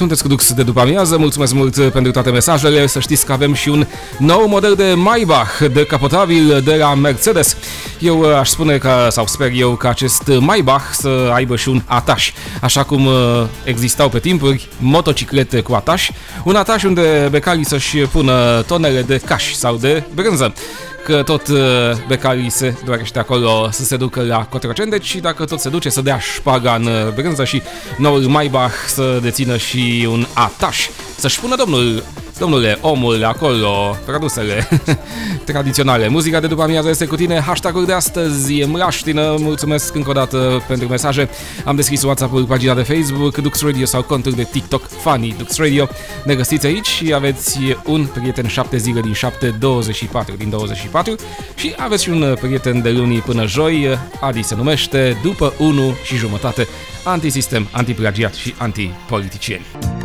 Sunteți cu Dux de după amiază, mulțumesc mult pentru toate mesajele. Să știți că avem și un nou model de Maybach decapotabil de la Mercedes. Eu aș spune că, sau sper eu, că acest Maybach să aibă și un ataș, așa cum existau pe timpuri motociclete cu ataș. Un ataș unde becarii să-și pună tonele de caș sau de brânză, că tot becarii se dorește acolo să se ducă la Cotroceni, deci dacă tot se duce să dea șpaga în brânză și noul Maybach să dețină și un ataș, să-și pună domnule, omul acolo, produsele tradiționale. Muzica de după amiază este cu tine, hashtag-ul de astăzi e mlaștină, mulțumesc încă o dată pentru mesaje. Am deschis WhatsApp-ul, pagina de Facebook, Dux Radio sau contul de TikTok, Funny Dux Radio. Ne găsiți aici și aveți un prieten 7 zile din 7, 24 din 24 și aveți și un prieten de luni până joi, Adi se numește, după 1 și jumătate, antisistem, antiplagiat și antipoliticieni.